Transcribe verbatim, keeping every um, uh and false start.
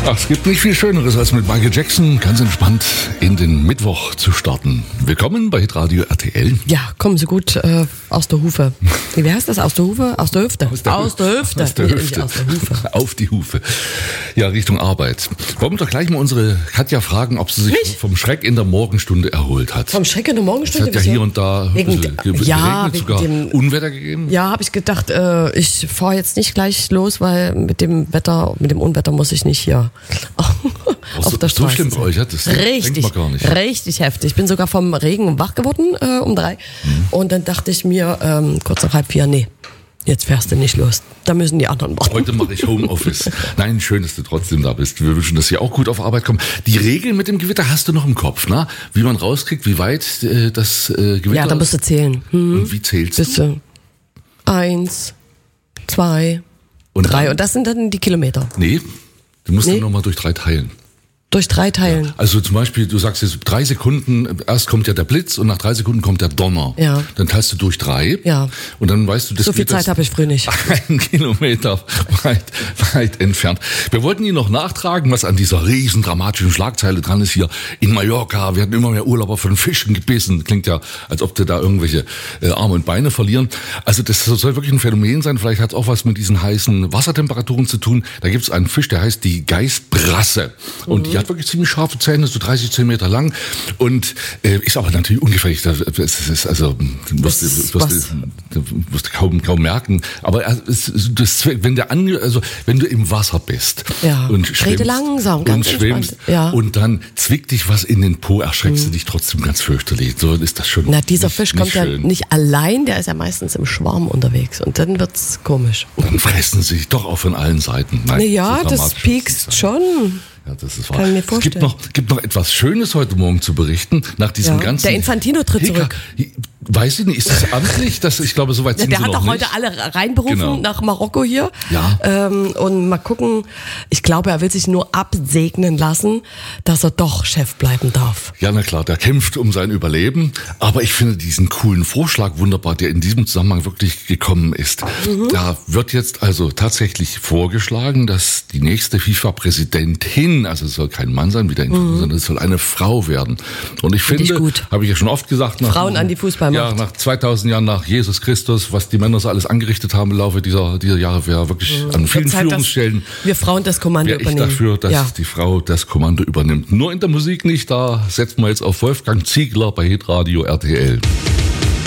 Ach, es gibt nicht viel Schöneres, als mit Michael Jackson ganz entspannt in den Mittwoch zu starten. Willkommen bei Hitradio R T L. Ja, kommen Sie gut äh, aus der Hufe. Wie heißt das? Aus der Hufe? Aus der Hüfte? Aus der, aus der Hüfte. Aus der Nee, Hüfte. aus der Hufe. Auf die Hufe. Ja, Richtung Arbeit. Wollen wir doch gleich mal unsere Katja fragen, ob sie sich Mich? vom Schreck in der Morgenstunde erholt hat. Vom Schreck in der Es Morgenstunde? hat ja wieso? hier und da Wegen ein de- bisschen ge- ja, geregnet, wegen sogar dem- Unwetter gegeben. Ja, habe ich gedacht, äh, ich fahre jetzt nicht gleich los, weil mit dem Wetter, mit dem Unwetter muss ich nicht hier Oh, auf so, der so Straße schlimm bei sein. euch, ja? Das denkt Richtig, man gar nicht. richtig heftig. Ich bin sogar vom Regen wach geworden äh, um drei. Mhm. Und dann dachte ich mir ähm, kurz nach halb vier, nee, jetzt fährst du nicht los. Da müssen die anderen warten. Heute mache ich Homeoffice. Nein, schön, dass du trotzdem da bist. Wir wünschen, dass Sie auch gut auf Arbeit kommen. Die Regeln mit dem Gewitter hast du noch im Kopf, ne? Wie man rauskriegt, wie weit äh, das äh, Gewitter Ja, da musst du zählen. Hm. Und wie zählst du? Bist du eins, zwei, Und drei. dann- Und das sind dann die Kilometer. Nee, du musst Nee. dann nochmal durch drei teilen. Durch drei teilen. Also zum Beispiel, du sagst jetzt drei Sekunden, erst kommt ja der Blitz und nach drei Sekunden kommt der Donner. Ja. Dann teilst du durch drei. Ja. Und dann weißt du, das So viel geht das Zeit habe ich früh nicht. einen Kilometer weit, weit entfernt. Wir wollten Ihnen noch nachtragen, was an dieser riesen dramatischen Schlagzeile dran ist hier in Mallorca. Wir hatten immer mehr Urlauber von Fischen gebissen. Klingt ja, als ob die da irgendwelche äh, Arme und Beine verlieren. Also das soll wirklich ein Phänomen sein. Vielleicht hat es auch was mit diesen heißen Wassertemperaturen zu tun. Da gibt es einen Fisch, der heißt die Geißbrasse. Und Mhm. die hat wirklich ziemlich scharfe Zähne, so dreißig Zentimeter lang. Und äh, ist aber natürlich ungefährlich. Das ist also, du wirst, Das ist du wirst, was? du wirst kaum, kaum merken. Aber es, das, wenn der ange, also wenn du im Wasser bist Ja. und Rede schwimmst langsam, und ganz schwimmst entspannt. Ja. und dann zwickt dich was in den Po, erschreckst du dich trotzdem ganz fürchterlich. So ist das schon. Na, dieser nicht, Fisch nicht kommt ja schön. nicht allein, der ist ja meistens im Schwarm unterwegs. Und dann wird's komisch. Dann fressen sie sich doch auch von allen Seiten. Nein, Na ja, so das dramatisch piekst muss es nicht sein. schon. Ja, das ist wahr. Kann ich mir Es gibt vorstellen. noch, gibt noch etwas Schönes heute Morgen zu berichten. Nach diesem Ja, ganzen der Infantino tritt Hicker- zurück. Weiß ich nicht, ist das amtlich? Das, ich glaube, soweit Ja, sind der sie hat noch doch nicht. heute alle reinberufen Genau. nach Marokko hier. Ja. Ähm, und mal gucken, ich glaube, er will sich nur absegnen lassen, dass er doch Chef bleiben darf. Ja, na klar, der kämpft um sein Überleben. Aber ich finde diesen coolen Vorschlag wunderbar, der in diesem Zusammenhang wirklich gekommen ist. Mhm. Da wird jetzt also tatsächlich vorgeschlagen, dass die nächste FIFA-Präsidentin, also es soll kein Mann sein wie der Infantino, sondern es soll eine Frau werden. Und ich Find ich finde, gut. habe ich ja schon oft gesagt, nach, Frauen an die Fußballmacht. Ja, nach zweitausend Jahren nach Jesus Christus, was die Männer so alles angerichtet haben im Laufe dieser, dieser Jahre, wäre wirklich an vielen Wird Zeit, dass Führungsstellen wir Frauen das Kommando wäre ich übernehmen. dafür, dass ja. die Frau das Kommando übernimmt. Nur in der Musik nicht, da setzen wir jetzt auf Wolfgang Ziegler bei Hitradio R T L.